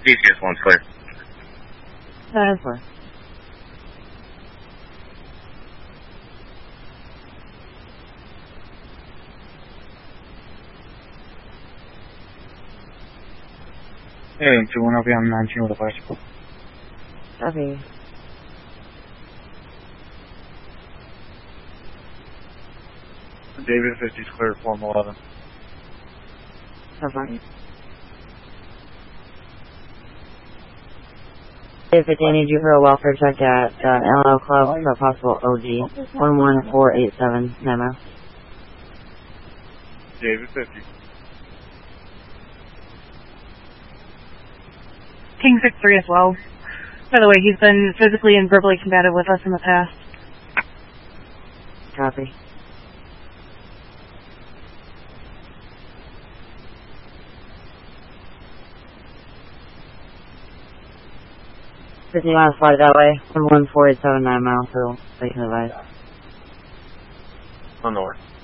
DCS 1's clear. That is clear. Alien 2-1, I'll be on 19 with a bicycle. Copy. David 50's clear, Form 11. That's fine. David 50, I need you for a welfare check at LL Club for a possible OD. 11487, Nemo. David 50. King 6-3 as well. By the way, he's been physically and verbally combative with us in the past. Copy. If you want to fly that way, 11487, 9 miles, so they can advise. On north.